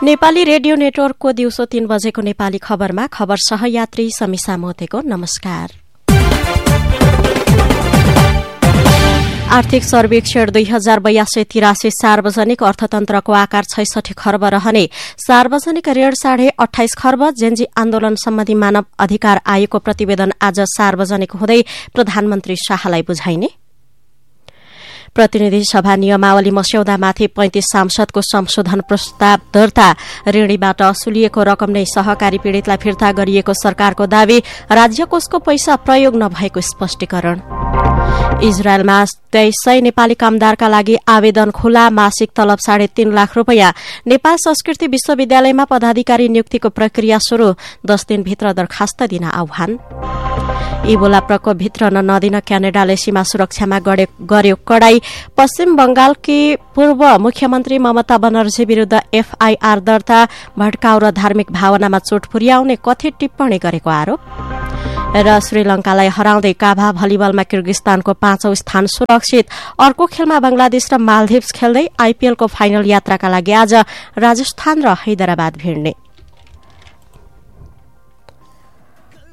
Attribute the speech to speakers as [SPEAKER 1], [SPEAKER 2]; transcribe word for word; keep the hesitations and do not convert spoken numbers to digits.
[SPEAKER 1] Nepali radio नेटवर्कको दिउँसो तीन बजेको नेपाली खबरमा खबर सहयात्री समीसा मोतेको नमस्कार। आर्थिक सर्वेक्षण दुई हजार बयासी तिरासी सार्वजनिक अर्थतन्त्रको आकार छैसठी खर्ब रहने, सार्वजनिक ऋण साढे अठाइस खर्ब, जेन्जी आन्दोलन सम्बन्धी मानव अधिकार आयोगको प्रतिवेदन आज सार्वजनिक हुँदै प्रधानमन्त्री शाहलाई बुझाइने। प्रतिनिधि सभा नियमावली मस्यौदामाथि पैंतिस सांसदको संशोधन प्रस्ताव दर्ता, ऋणीबाट असुलिएको रकम नै सहकारी पीड़ितलाई फिर्ता गरिएको सरकारको दावी, राज्य कोषको पैसा प्रयोग नभएको स्पष्टीकरण। इजरायलमा तेइस सय नेपाली कामदारका लागि आवेदन खुला, मासिक तलब साढे तीन लाख रूपियाँ। नेपाल संस्कृति विश्वविद्यालयमा पदाधिकारी नियुक्तिको प्रक्रिया शुरू, दस दिनभित्र दरखास्त दिन आह्वान। इबोला प्रकोप भित्रन नदिन क्यानाडाले सीमा सुरक्षामा गर्यो कडाई, पश्चिम बंगालकी पूर्व मुख्यमन्त्री ममता बनर्जी विरूद्ध एफआईआर दर्ता, भड्काउ र धार्मिक भावनामा चोट पुर्याउने कथित टिप्पणी गरेको आरोप। र श्रीलंकालाई हराउँदै काभा भलिबलमा किर्गिस्तानको पाँचौं स्थान सुरक्षित। अर्को खेलमा बंगलादेश र मालदिप्स खेल्दै आईपीएलको फाइनल यात्राका लागि आज राजस्थान र हैदराबाद भिड्ने।